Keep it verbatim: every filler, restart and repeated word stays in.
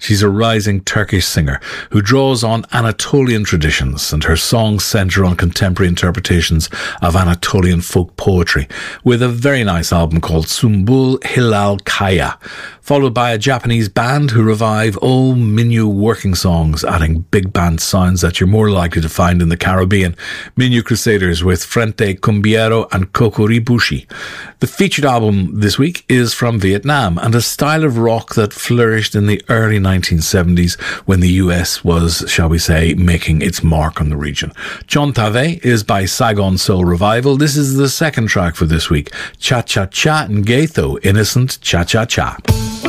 She's a rising Turkish singer who draws on Anatolian traditions, and her songs centre on contemporary interpretations of Anatolian folk poetry, with a very nice album called Sumbul Hilal Kaya, followed by a Japanese band who revive old Minyu working songs, adding big band sounds that you're more likely to find in the Caribbean. Minyu Crusaders with Frente Cumbiero and Kokoribushi. The featured album this week is from Vietnam, and a style of rock that flourished in the early nineteen seventies when the U S was, shall we say, making its mark on the region. John Tave is by Saigon Soul Revival. This is the second track for this week. Cha Cha Cha and Gaitho, Innocent Cha Cha Cha.